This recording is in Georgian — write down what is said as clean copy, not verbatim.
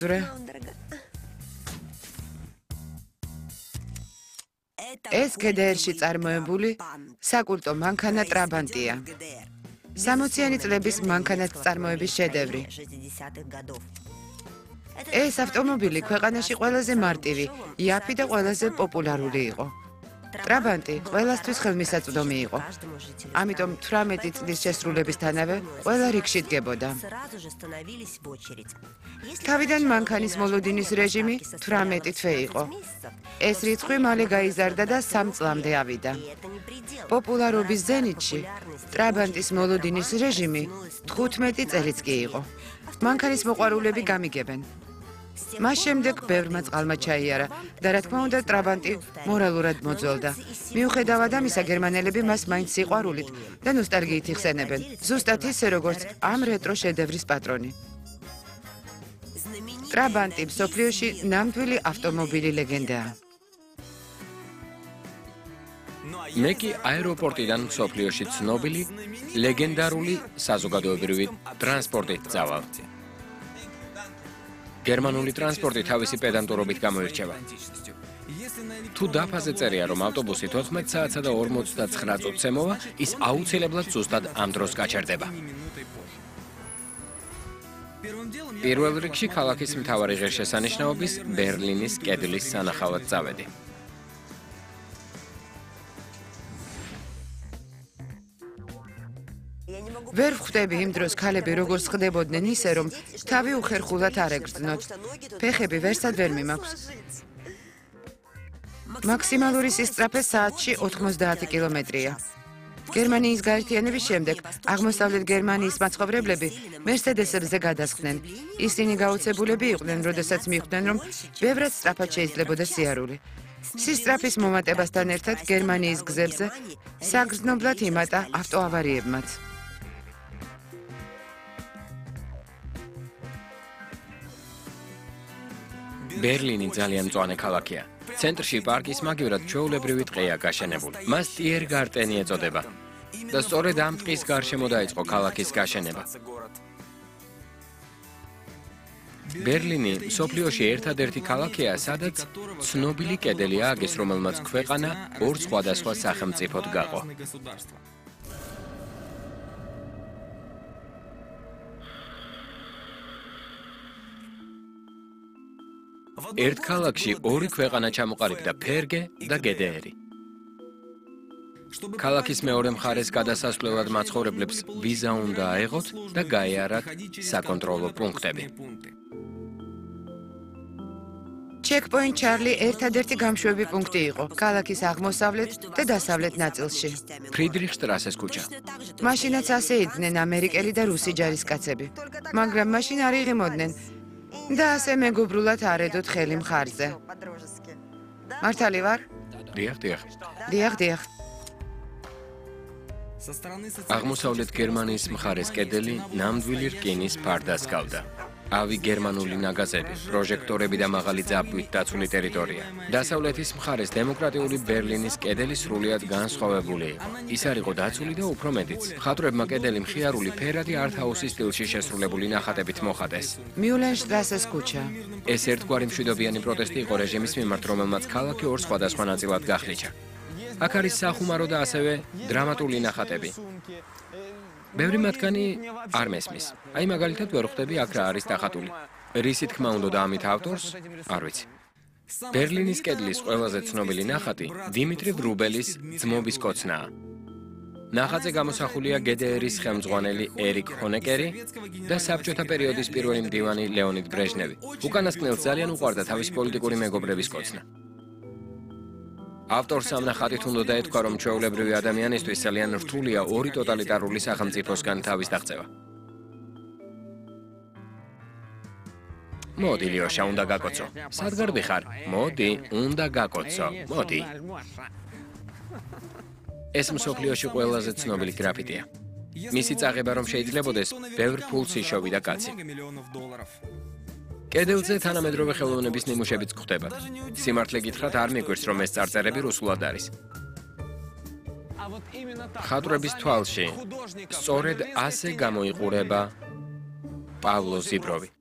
ეს გედერში წარმოებული საკულტო მანქანა ტრაბანტია. 60-იანი წლების მანქანად წარმოების შედევრი. ეს ავტომობილი ქვეყანაში ყველაზე მარტივი, იაფი და ყველაზე პოპულარული იყო. ტრაბანტი ყველასთვის ხელმისაწვდომი იყო. ამიტომ 18 წლის შესრულებისთანავე ყველა რიგში დგებოდა. თავიდან მანქანის მოლოდინის რეჟიმი 18 თვე იყო. ეს რიცხვი მალე გაიზარდა და 3 წლამდე ავიდა. პოპულარობის ზენიტში ტრაბანტის მოლოდინის რეჟიმი 15 წელიც კი იყო. მანქანის მოყვარულები გამიგებენ. მას შემდეგ ბევრმა წყალმა ჩაიარა და რა თქმა უნდა ტრაბანტი მორალურად მოძველდა. მიუხედავად ამისა, გერმანელები მას მაინც სიყვარულით და ნოსტალგიით იხსენებენ. ზუსტად ისე, როგორც ამ რეტრო შედევრის პატრონი. ტრაბანტი მსოფლიოში ნამდვილი ავტომობილი ლეგენდაა. მე კი აეროპორტიდან მსოფლიოში ცნობილი ლეგენდარული საზოგადოებრივი ტრანსპორტით წავალ. გერმანული ტრანსპორტი თავისი პედანტურობით გამოირჩევა. თუ დაფაზე წერია, რომ ავტობუსი 14 საათსა და 59 წუთს ემოვა, ის აუცილებლად ზუსტად ამ დროს გაჩერდება. პირველ რიგში ქალაქის მთავარი ღირსშესანიშნაობის ბერლინის კედლის სანახავად წავედი. ვერ ვხვდები იმ დროს ქალები როგორც ხდებოდნენ ისე, რომ თავი უხერხულად არ ეგრძნოთ. ფეხები ვერსად ვერ მიმაქვს. მაქსიმალური სისწრაფე საათში 90 კილომეტრია. გერმანიის გაერთიანების შემდეგ აღმოსავლეთ გერმანიის მაცხოვრებლები მერსედესებზე გადასხდნენ. ისინი გაოცებულები იყვნენ, როდესაც მიხვდნენ, რომ ბევრად სწრაფად შეიძლებოდა სიარული. სისწრაფის მომატებასთან ერთად გერმანიის გზებზე საგრძნობლად იმატა ავტოავარიებმაც. ბერლინი ძალიან მწვანე ქალაქია. ცენტრში პარკის მაგივრად ჩვეულებრივი ტყეა გაშენებული. მას ტიერგარტენი ეწოდება. და სწორედ ამ ტყის გარშემო დაიწყო ქალაქის გაშენება. ბერლინი მსოფლიოში ერთადერთი ქალაქია, სადაც ცნობილი კედელი ააგეს, რომელმაც ქვეყანა ორ სხვადასხვა სახელმწიფოდ გაყო. ერთ ქალაქში ორი ქვეყანა ჩამოყალიბდა, ფერგე და გედერი. ქალაქის მეორე მხარეს გადასასვლელად მაცხოვრებლებს ვიზა უნდა აეღოთ და გაეარათ საკონტროლო პუნქტები. ჩეკპოინტ ჩარლი ერთადერთი გამშვები პუნქტი იყო ქალაქის აღმოსავლეთ და დასავლეთ ნაწილში. ფრიდრიხშტრასეს ქუჩა. მაშინაც ასე იდგნენ ამერიკელი და რუსი ჯარისკაცები, მაგრამ მაშინ არ იღიმოდნენ და ასე მეგობრულად არ ედოთ ხელი მხარზე. მართალი ვარ? დიახ. აღმოსავლეთ გერმანიის მხარეს კედელი ნამდვილი რკინის ფარდას ჰგავდა. ავი გერმანული ნაგაზები, პროჟექტორები და მაღალი ძაბვით დაცული ტერიტორია. დასავლეთის მხარეს დემოკრატიული ბერლინის კედელი სრულიად განსხვავებული იყო. ის არ იყო დაცული და უფრო მეტიც. მხატვრებმა კედელი მხიარული ფერადი არტ-ჰაუსის სტილში შესრულებული ნახატებით მოხატეს. მიულენშტრასეს ქუჩა. ეს ერთგვარი მშვიდობიანი პროტესტი იყო რეჟიმის მიმართ, რომელმაც ქალაქი ორ სხვადასხვა ნაწილად გახლიჩა. აქ არის სახუმარო და ასევე დრამატული ნახატები. ბევრი მათგანი არ მესმის. აი მაგალითად ვერ ხვდები აქ რა არის დახატული. რისი თქმა უნდა და ამით ავტორს არ ვიცი. ბერლინის კედლის ყველაზე ცნობილი ნახატი დიმიტრი ვრუბელის ძმობის კოცნაა. ნახატზე გამოსახულია გედერის ხელმძღვანელი ერიკ ჰონეკერი და საბჭოთა პერიოდის პირველი მდივანი ლეონიდ ბრეჟნევი. უკანასკნელს ძალიან უყვარდა თავისი პოლიტიკური მეგობრების კოცნა. ავტორს ამ ნახატით უნდა დაეთქვა, რომ ჩვეულებრივი ადამიანისთვის ძალიან რთულია ორი ტოტალიტარული სახელმწიფოსგან თავის დაღწევა. მოდი, ლიოშა, უნდა გაკოცო. სად გარბი ხარ? მოდი, უნდა გაკოცო. მოდი. ეს მსოფლიოში ყველაზე ცნობილი გრაფიტია. მისი წაღება რომ შეიძლებოდეს, ბევრ ფულს იშოვიდა კაცი. კედელზე თანამედროვე ხელოვნების ნიმუშებიც გვხვდებათ. სიმართლე გითხრათ, არ მიგვირს, რომ ეს წარწერები რუსულად არის. მხატვრების თვალში სწორედ ასე გამოიყურება პავლო ზიბროვი.